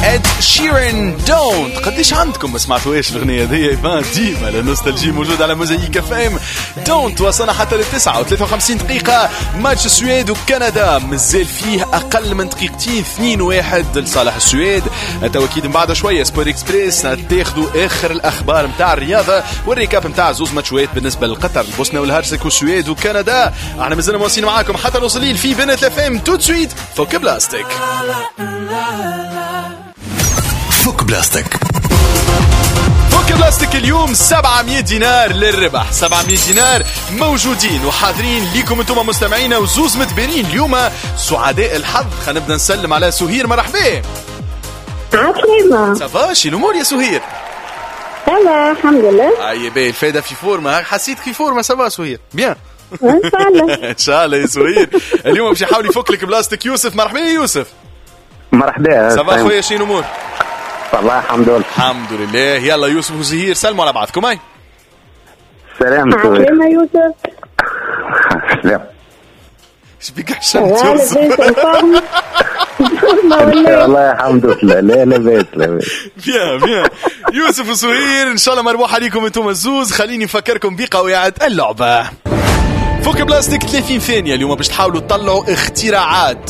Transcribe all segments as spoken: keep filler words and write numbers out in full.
اد شيرين دونت. قديش عندكم ما سمعتوهاش الاغنيه هذه؟ ديما النوستالجي موجود على موزايك اف ام. دونت وصلنا حتى للتسعة وثلاثة وخمسين دقيقه. ماتش السويد وكندا مازال فيه اقل من دقيقتين، اثنين واحد لصالح السويد. التوكيد من بعد شويه سبور اكسبريس تاخذوا اخر الاخبار نتاع الرياضه والريكاب نتاع زوز ماتشات بالنسبه لقطر البوسنه والهرسك والسويد وكندا. احنا مازلنا مواصلين معاكم حتى نوصلين في بنت اف ام. تو سويت فك بلاستيك. فك بلاستيك. فك بلاستيك اليوم سبعمية دينار للربح. سبعمية دينار موجودين وحاضرين ليكم انتم مستمعينا وزوز متبرين اليوم سعداء الحظ. خلينا نبدا نسلم على سهير. مرحبا. عسلامة. صافاش الامور يا سهير؟ سلام الحمد لله. اي باهي الفايده في فورمه. حسيت في فورمه. سافا سهير؟ بيان ان شاء الله. ان شاء الله يا سهير. اليوم باش يحاول يفك لك بلاستيك يوسف. مرحبا يا يوسف. مرحبا. صباح خويا شنو الامور؟ والله الحمد لله. الحمد لله. يلا يوسف وزهير سلموا على بعضكم. هاي سلام سلام يوسف. سلام. ايش بك عشان يوسف؟ والله الحمد لله. لا لا بيت لا بيت. بيان بيان يوسف وسهير ان شاء الله مربوح عليكم انتم الزوز. خليني نفكركم بقواعد اللعبه. فك بلاستيك ثلاثين ثانية اليوم باش تحاولوا تطلعوا اختراعات.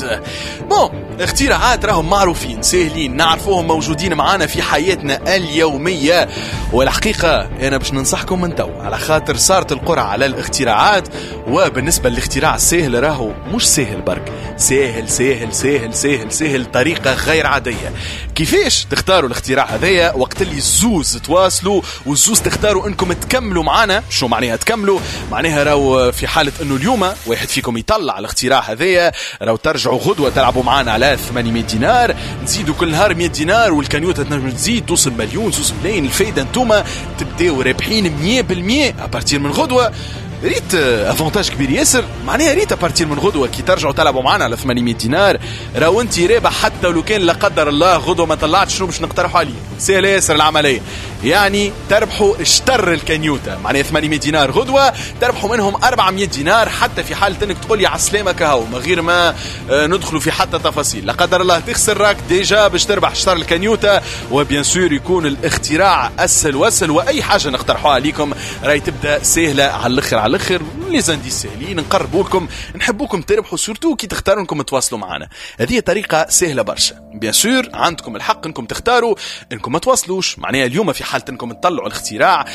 بون اختراعات راهم معروفين سهلين نعرفوهم موجودين معانا في حياتنا اليومية. والحقيقة أنا باش ننصحكم من تو على خاطر صارت القرعة على الاختراعات. وبالنسبة للاختراع السهل راهو مش سهل برك، سهل سهل سهل سهل سهل طريقة غير عادية. كيفاش تختاروا الاختراع هذايا؟ وقت اللي الزوز تواصلوا والزوز تختاروا انكم تكملوا معانا. شو معناها تكملوا؟ معناها راهو في حالة انه اليوم واحد فيكم يطلع الاختراع هذايا راهو ترجعوا غدوة تلعبوا معانا على ثمانمية دينار، نزيدوا كل نهار مية دينار والكنيوتة تنجم تزيد توصل مليون زوز ملايين. الفايدة انتوما تبداو رابحين مية بالمية ابارتير من غدوة. ريت افونتاج كبير ياسر. معناها ريت ابارتير من غدوه كي ترجعوا تلعبوا معنا على ثمانمية دينار راهو انت رابح. حتى لو كان لا قدر الله غدوه ما طلعتش شنو باش نقترحوا عليه؟ سهله ياسر العمليه. يعني تربحوا اشتر الكنيوته معناها ثمانمية دينار غدوه تربحوا منهم أربعمية دينار. حتى في حاله انك تقول لي على السلامه كهو من غير ما ندخلوا في حتى تفاصيل. لا قدر الله تخسر راك ديجا باش تربح اشتر الكنيوته. وبيان سور يكون الاختراع اسهل واسهل. واي حاجه نقترحوها عليكم راهي تبدا سهله على الاخر على الاخر. لي زاندي سهلين نقربوا لكم نحبوكم تربحوا سورتو كي تختاروا انكم تواصلوا معنا. هذه طريقه سهله برشا. بيان سور عندكم الحق انكم تختاروا انكم ما تواصلوش. معناها اليوم في حاله انكم تطلعوا الاختراع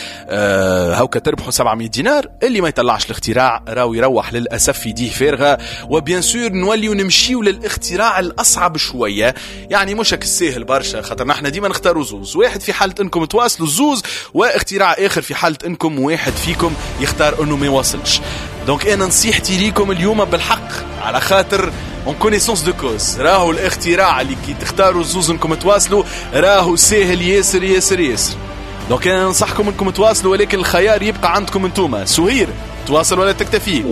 آه هاوكا تربحوا سبعمية دينار. اللي ما يطلعش الاختراع راهو يروح للاسف في يديه فارغه. وبيان سور نوليو نمشيو للاختراع الاصعب شويه. يعني مش هك السهل برشا خاطر نحن ديما نختاروا زوز. واحد في حاله انكم تواصلوا الزوز واختراع اخر في حاله انكم واحد فيكم يختار انه ما يواصلش. دونك انا نصيحتي ليكم اليوم بالحق على خاطر اون كونيسونس دو كوز راهو الاختراع اللي كي تختاروا الزوز انكم تواصلوا راهو سهل ياسر ياسر ياسر. دونك انا ننصحكم انكم تواصلوا ولكن الخيار يبقى عندكم انتوما. سهير تواصل ولا تكتفي؟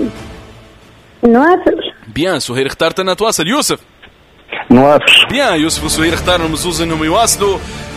نواصل. بيان سهير اختارت انها تواصل. يوسف نواصل. بيان يوسف وسهير اختاروا من الزوز انهم يواصلوا.